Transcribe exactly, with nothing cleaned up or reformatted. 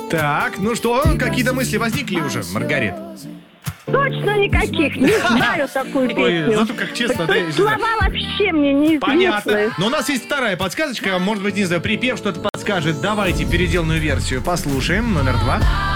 Так, ну что, какие-то мысли возникли уже, Маргарит? Точно никаких. Не знаю такую Ой, песню. зато как честно, да? Слова вообще мне неизвестны. Понятно. Но у нас есть вторая подсказочка. Может быть, не знаю, припев что-то подскажет. Давайте переделанную версию послушаем. Номер два.